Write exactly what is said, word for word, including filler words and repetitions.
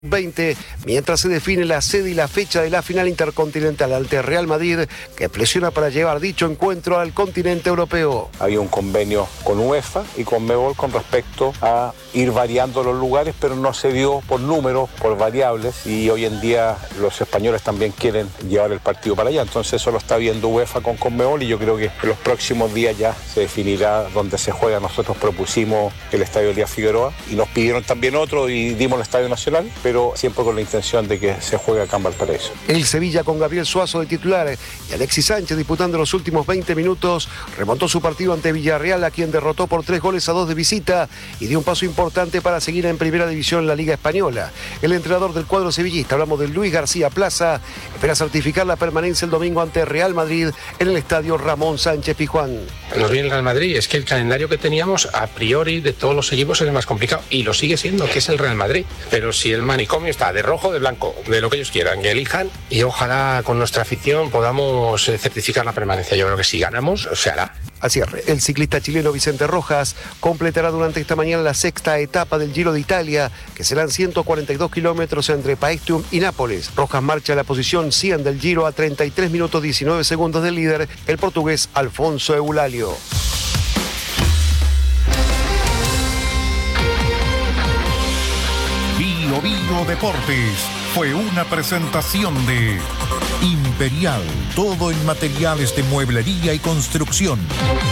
veinte, mientras se define la sede y la fecha de la final intercontinental ante Real Madrid, que presiona para llevar dicho encuentro al continente europeo. Había un convenio con UEFA y con Conmebol con respecto a ir variando los lugares, pero no se dio por números, por variables, y hoy en día los españoles también quieren llevar el partido para allá. Entonces eso lo está viendo UEFA con Conmebol y yo creo que en los próximos días ya se definirá dónde se juega. Nosotros propusimos el Estadio Elías Figueroa y nos pidieron también otro y dimos el Estadio Nacional, pero siempre con la intención de que se juegue acá en Valparaíso. El Sevilla, con Gabriel Suazo de titular y Alexis Sánchez disputando los últimos veinte minutos, remontó su partido ante Villarreal, a quien derrotó por tres goles a dos de visita y dio un paso importante para seguir en primera división en la Liga Española. El entrenador del cuadro sevillista, hablamos de Luis García Plaza, espera certificar la permanencia el domingo ante Real Madrid en el estadio Ramón Sánchez Pizjuán. Nos viene el Real Madrid, es que el calendario que teníamos a priori de todos los equipos es el más complicado y lo sigue siendo, que es el Real Madrid. Pero si el manicomio está de rojo, de blanco, de lo que ellos quieran, que elijan, y ojalá con nuestra afición podamos certificar la permanencia. Yo creo que si ganamos, se hará. Al cierre, el ciclista chileno Vicente Rojas completará durante esta mañana la sexta etapa del Giro de Italia, que serán ciento cuarenta y dos kilómetros entre Paestum y Nápoles. Rojas marcha a la posición cien del Giro a treinta y tres minutos diecinueve segundos del líder, el portugués Alfonso Eulalio. Bio Bio Deportes fue una presentación de Imperial, todo en materiales de mueblería y construcción.